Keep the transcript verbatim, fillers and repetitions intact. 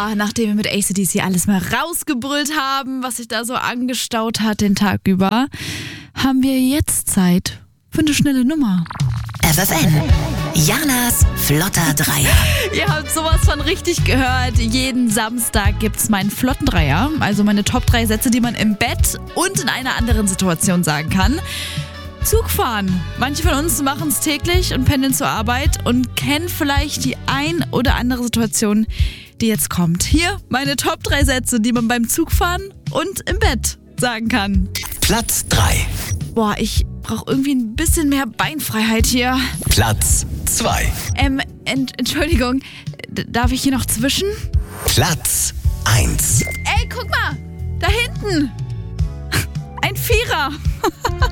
Ja, nachdem wir mit A C D C alles mal rausgebrüllt haben, was sich da so angestaut hat den Tag über, haben wir jetzt Zeit für eine schnelle Nummer. F F N, Janas flotter Dreier. Ihr habt sowas von richtig gehört. Jeden Samstag gibt's meinen flotten Dreier, also meine Top drei Sätze, die man im Bett und in einer anderen Situation sagen kann. Zugfahren. Manche von uns machen es täglich und pendeln zur Arbeit und kennen vielleicht die ein oder andere Situation, die jetzt kommt. Hier meine Top drei Sätze, die man beim Zugfahren und im Bett sagen kann. Platz drei. Boah, ich brauche irgendwie ein bisschen mehr Beinfreiheit hier. Platz zwei. Ähm, ent- Entschuldigung, d- darf ich hier noch zwischen? Platz eins. Ey, guck mal, da hinten. Ein Vierer.